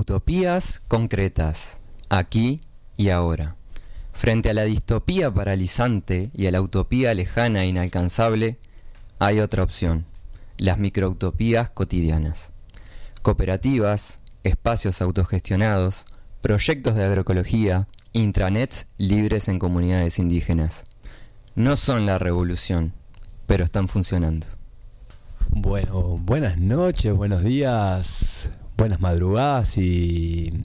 Utopías concretas, aquí y ahora. Frente a la distopía paralizante y a la utopía lejana e inalcanzable, hay otra opción, las microutopías cotidianas. Cooperativas, espacios autogestionados, proyectos de agroecología, intranets libres en comunidades indígenas. No son la revolución, pero están funcionando. Bueno, buenas noches, buenos días, buenas madrugadas y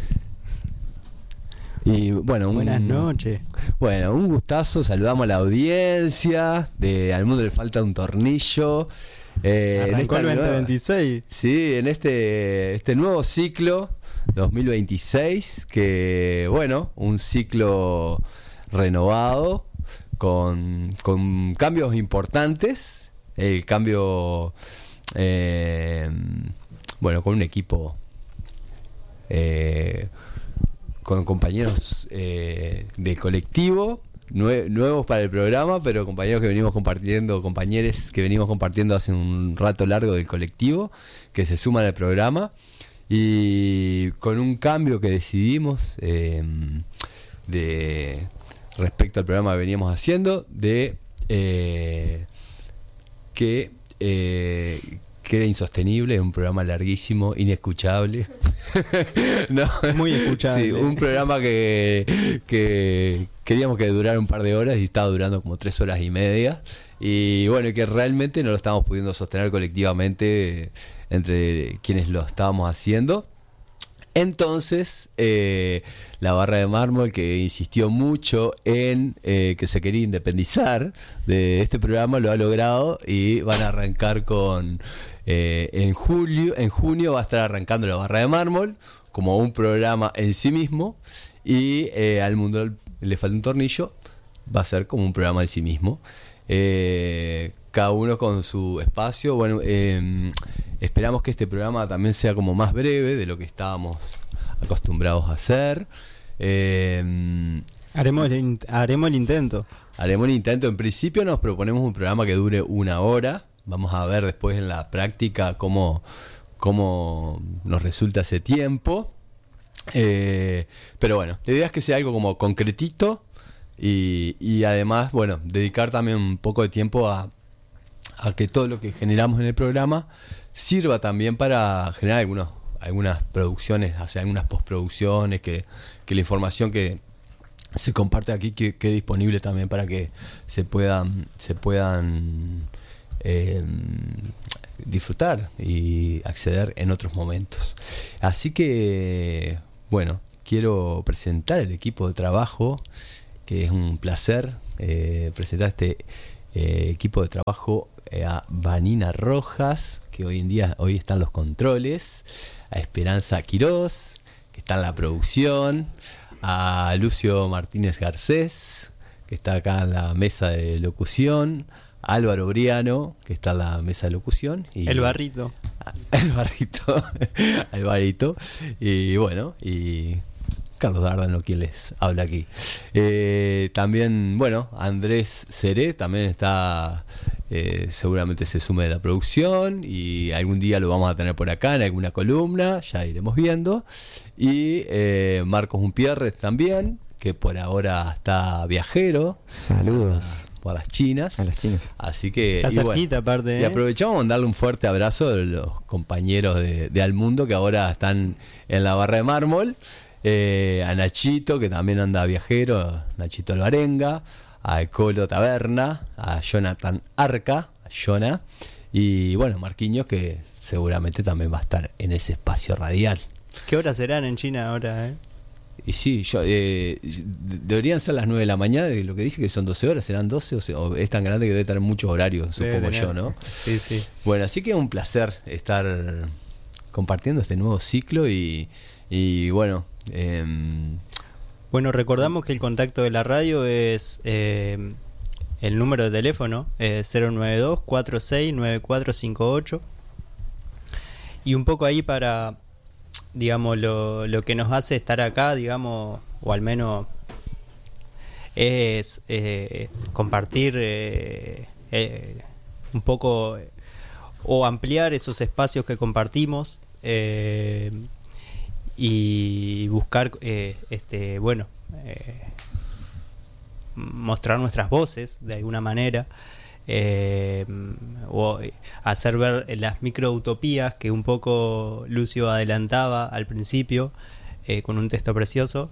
bueno, buenas noches. Bueno, un gustazo, saludamos a la audiencia de Al Mundo le falta un tornillo. Arrancó el 2026. Sí, en este nuevo ciclo 2026, que bueno, un ciclo renovado con cambios importantes. El cambio, bueno, con un equipo, con compañeros de colectivo, nuevos para el programa, pero compañeros que venimos compartiendo, compañeros que venimos compartiendo hace un rato largo del colectivo, que se suman al programa, y con un cambio que decidimos de respecto al programa que veníamos haciendo, de que era insostenible, un programa larguísimo, inescuchable. No, muy escuchable. Sí, un programa que queríamos que durara un par de horas y estaba durando como 3 horas y media. Y bueno, que realmente no lo estábamos pudiendo sostener colectivamente entre quienes lo estábamos haciendo. Entonces, la Barra de Mármol, que insistió mucho en que se quería independizar de este programa, lo ha logrado y van a arrancar con en junio va a estar arrancando la Barra de Mármol como un programa en sí mismo, y Al Mundo le falta un tornillo va a ser como un programa en sí mismo, cada uno con su espacio. Bueno, esperamos que este programa también sea como más breve de lo que estábamos acostumbrados a hacer. Haremos el intento. Haremos el intento. En principio nos proponemos un programa que dure 1 hora. Vamos a ver después en la práctica cómo nos resulta ese tiempo. Pero bueno, la idea es que sea algo como concretito y además, bueno, dedicar también un poco de tiempo a que todo lo que generamos en el programa sirva también para generar algunas producciones, hacer algunas postproducciones, que la información que se comparte aquí quede disponible también para que se puedan disfrutar y acceder en otros momentos. Así que, bueno, quiero presentar el equipo de trabajo, que es un placer presentar este equipo de trabajo, a Vanina Rojas, que hoy están los controles, a Esperanza Quirós, que está en la producción, a Lucio Martínez Garcés, que está acá en la mesa de locución, a Álvaro Briano, que está en la mesa de locución, y el barrito, Alvarito, y bueno, y Carlos Dárdano, quien les habla aquí. También, bueno, Andrés Seré también está, seguramente se sume de la producción, y algún día lo vamos a tener por acá en alguna columna, ya iremos viendo. Y Marcos Umpierres también, que por ahora está viajero. Saludos. Por las chinas. A las chinas. Así que. Está cerquita, bueno, aparte. Y aprovechamos a mandarle un fuerte abrazo a los compañeros de Al Mundo que ahora están en la Barra de Mármol. A Nachito, que también anda viajero, a Nachito Alvarenga, a Colo Taberna, a Jonathan Arca, a Jonah, y bueno, Marquinhos, que seguramente también va a estar en ese espacio radial. ¿Qué horas serán en China ahora, Y sí, deberían ser las 9 de la mañana, y lo que dice que son 12 horas, serán 12, o es tan grande que debe tener muchos horarios, supongo yo, ¿no? Sí, sí. Bueno, así que es un placer estar compartiendo este nuevo ciclo y bueno. Bueno, recordamos que el contacto de la radio es el número de teléfono 092-469458, y un poco ahí para, digamos, lo que nos hace estar acá, digamos, o al menos es compartir un poco o ampliar esos espacios que compartimos, y buscar, bueno, mostrar nuestras voces de alguna manera, o hacer ver las microutopías que un poco Lucio adelantaba al principio, con un texto precioso.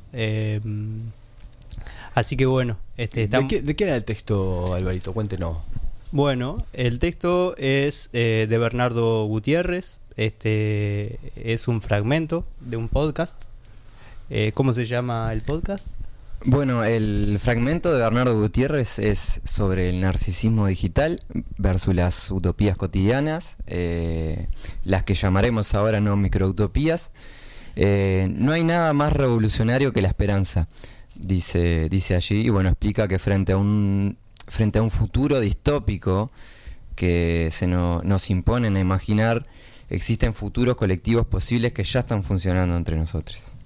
Así que bueno, ¿De qué era el texto, Alvarito? Cuéntenos. Bueno, el texto es de Bernardo Gutiérrez. Es un fragmento de un podcast. ¿Cómo se llama el podcast? Bueno, el fragmento de Bernardo Gutiérrez es sobre el narcisismo digital versus las utopías cotidianas, las que llamaremos ahora no microutopías. No hay nada más revolucionario que la esperanza, dice allí, y bueno, explica que frente a un futuro distópico que nos imponen a imaginar, existen futuros colectivos posibles que ya están funcionando entre nosotros.